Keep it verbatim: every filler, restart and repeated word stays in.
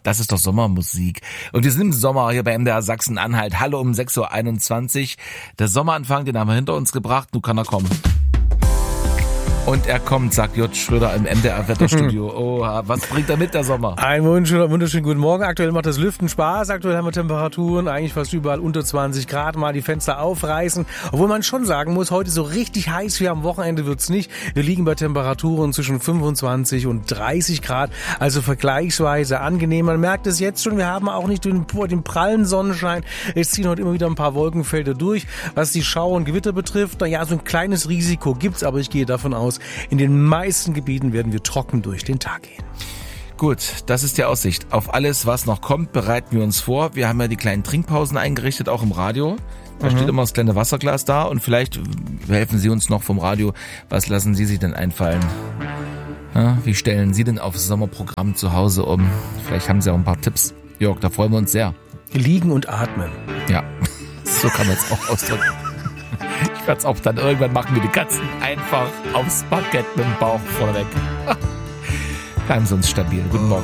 Das ist doch Sommermusik. Und wir sind im Sommer hier bei M D R Sachsen-Anhalt. Hallo um sechs Uhr einundzwanzig. Der Sommeranfang, den haben wir hinter uns gebracht. Nun kann er kommen. Und er kommt, sagt J. Schröder im M D R-Wetterstudio. Oh, was bringt er mit, der Sommer? Ein wunderschönen, wunderschönen guten Morgen. Aktuell macht das Lüften Spaß. Aktuell haben wir Temperaturen eigentlich fast überall unter zwanzig Grad. Mal die Fenster aufreißen. Obwohl man schon sagen muss, heute so richtig heiß wie am Wochenende wird's nicht. Wir liegen bei Temperaturen zwischen fünfundzwanzig und dreißig Grad. Also vergleichsweise angenehm. Man merkt es jetzt schon. Wir haben auch nicht den, den prallen Sonnenschein. Es ziehen heute immer wieder ein paar Wolkenfelder durch. Was die Schauer und Gewitter betrifft, na ja, so ein kleines Risiko gibt's. Aber ich gehe davon aus, in den meisten Gebieten werden wir trocken durch den Tag gehen. Gut, das ist die Aussicht. Auf alles, was noch kommt, bereiten wir uns vor. Wir haben ja die kleinen Trinkpausen eingerichtet, auch im Radio. Da mhm. steht immer das kleine Wasserglas da und vielleicht helfen Sie uns noch vom Radio. Was lassen Sie sich denn einfallen? Ja, wie stellen Sie denn aufs Sommerprogramm zu Hause um? Vielleicht haben Sie auch ein paar Tipps. Jörg, da freuen wir uns sehr. Liegen und atmen. Ja, so kann man es auch ausdrücken. Ich werde es auch dann irgendwann machen, wie die Katzen, einfach aufs Parkett mit dem Bauch vorneweg. Bleiben Sie uns stabil. Guten Morgen.